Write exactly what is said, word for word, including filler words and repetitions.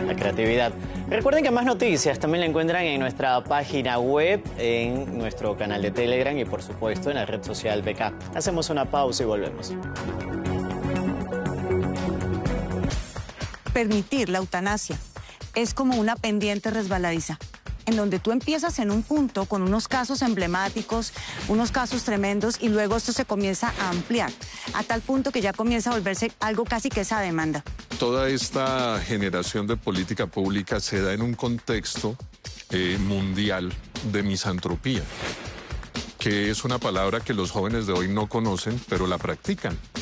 la creatividad. Recuerden que más noticias también la encuentran en nuestra página web, en nuestro canal de Telegram y por supuesto en la red social B K. Hacemos una pausa y volvemos. Permitir la eutanasia es como una pendiente resbaladiza, en donde tú empiezas en un punto con unos casos emblemáticos, unos casos tremendos, y luego esto se comienza a ampliar, a tal punto que ya comienza a volverse algo casi que esa demanda. Toda esta generación de política pública se da en un contexto eh, mundial de misantropía, que es una palabra que los jóvenes de hoy no conocen, pero la practican.